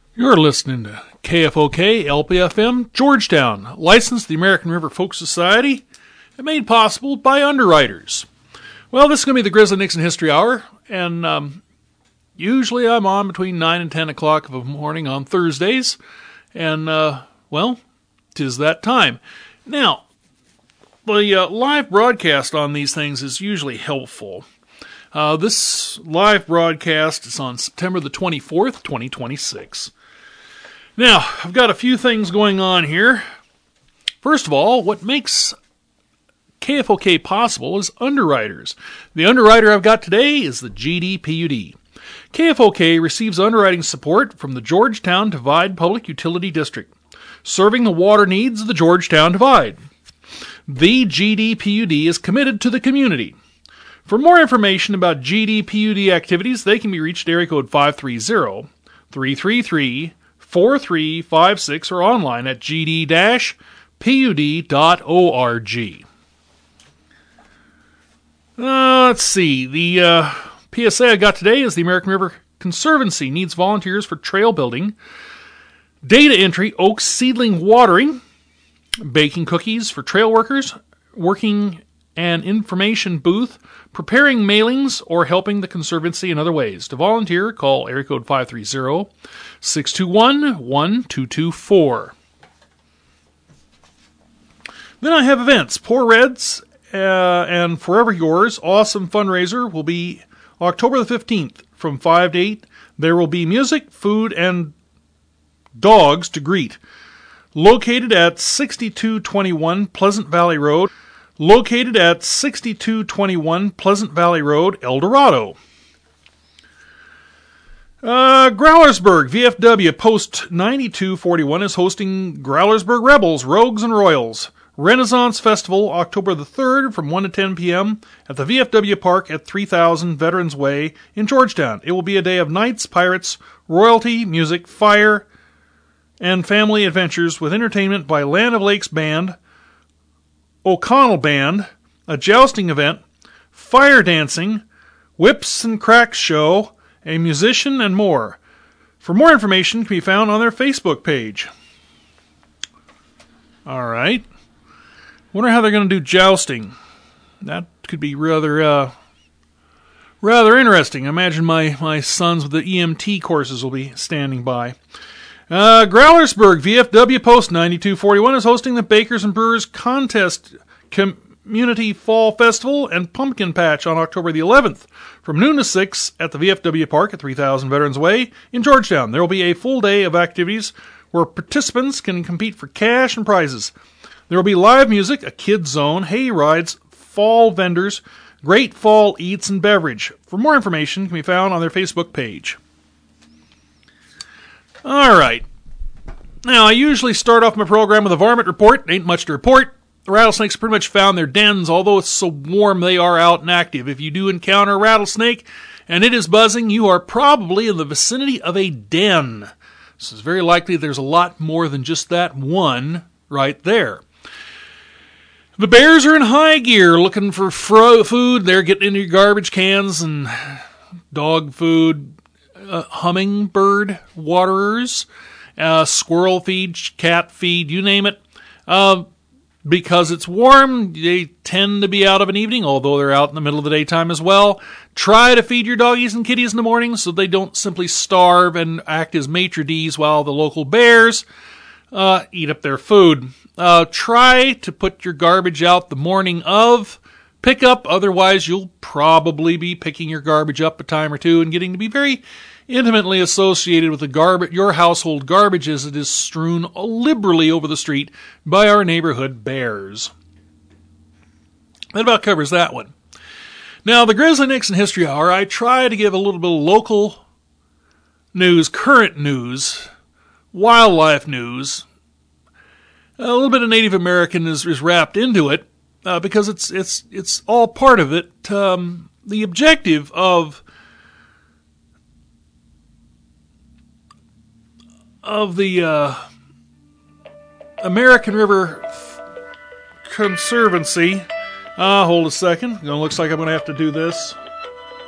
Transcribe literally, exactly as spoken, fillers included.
You're listening to K F O K L P F M Georgetown, licensed to the American River Folk Society and made possible by underwriters. Well, this is going to be the Grizzly Nixon History Hour, and um, usually I'm on between nine and ten o'clock of the morning on Thursdays, and, uh, well, 'tis that time. Now, the uh, live broadcast on these things is usually helpful. Uh, this live broadcast is on September the twenty-fourth, twenty twenty-six. Now, I've got a few things going on here. First of all, what makes K F O K possible is underwriters. The underwriter I've got today is the G D P U D. K F O K receives underwriting support from the Georgetown Divide Public Utility District, serving the water needs of the Georgetown Divide. The G D P U D is committed to the community. For more information about G D P U D activities, they can be reached at area code five three zero, three three three, four three five six or online at g d dash p u d dot org. Uh, let's see. The uh, P S A I got today is the American River Conservancy needs volunteers for trail building, data entry, oak seedling watering, baking cookies for trail workers, working an information booth, preparing mailings, or helping the Conservancy in other ways. To volunteer, call area code five three zero, six two one, one two two four. Then I have events. Poor Reds uh, and Forever Yours Awesome Fundraiser will be October the fifteenth from five to eight. There will be music, food, and dogs to greet. Located at sixty-two twenty-one Pleasant Valley Road. Located at sixty-two twenty-one Pleasant Valley Road, El Dorado. Uh, Growlersburg, V F W Post ninety-two forty-one is hosting Growlersburg Rebels, Rogues and Royals Renaissance Festival, October the third from one to ten p.m. at the V F W Park at three thousand Veterans Way in Georgetown. It will be a day of knights, pirates, royalty, music, fire, and family adventures with entertainment by Land of Lakes Band, O'Connell Band, a jousting event, fire dancing, whips and cracks show, a musician, and more. For more information can be found on their Facebook page. Alright. Wonder how they're going to do jousting. That could be rather, uh, rather interesting. I imagine my, my sons with the E M T courses will be standing by. Uh, Growlersburg, V F W Post ninety-two forty-one is hosting the Bakers and Brewers Contest Community Fall Festival and Pumpkin Patch on October the eleventh from noon to six at the V F W Park at three thousand Veterans Way in Georgetown. There will be a full day of activities where participants can compete for cash and prizes. There will be live music, a kids zone, hay rides, fall vendors, great fall eats and beverage. For more information can be found on their Facebook page. Alright. Now, I usually start off my program with a varmint report. Ain't much to report. The rattlesnakes pretty much found their dens, although it's so warm they are out and active. If you do encounter a rattlesnake and it is buzzing, you are probably in the vicinity of a den. So it's very likely there's a lot more than just that one right there. The bears are in high gear looking for fro- food. They're getting into your garbage cans and dog food, uh, hummingbird waterers, uh, squirrel feed, cat feed, you name it. Uh, because it's warm, they tend to be out of an evening, although they're out in the middle of the daytime as well. Try to feed your doggies and kitties in the morning so they don't simply starve and act as maitre d's while the local bears uh, eat up their food. Uh, try to put your garbage out the morning of pickup, otherwise you'll probably be picking your garbage up a time or two and getting to be very intimately associated with the garbage, your household garbage as it is strewn liberally over the street by our neighborhood bears. That about covers that one. Now, the Grizzly Nixon History Hour, I try to give a little bit of local news, current news, wildlife news. A little bit of Native American is, is wrapped into it uh, because it's it's it's all part of it. Um, the objective of of the uh, American River Conservancy. Uh, hold a second. It looks like I'm going to have to do this.